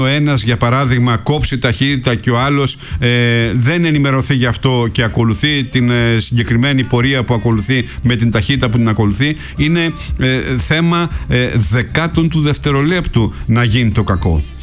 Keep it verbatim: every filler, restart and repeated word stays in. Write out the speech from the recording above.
ο ένας για παράδειγμα κόψει ταχύτητα και ο άλλος ε, δεν ενημερωθεί γι' αυτό και ακολουθεί την ε, συγκεκριμένη πορεία που ακολουθεί με την ταχύτητα που την ακολουθεί, είναι ε, θέμα ε, δεκάτων του δευτερολέπτου να γίνει το κακό.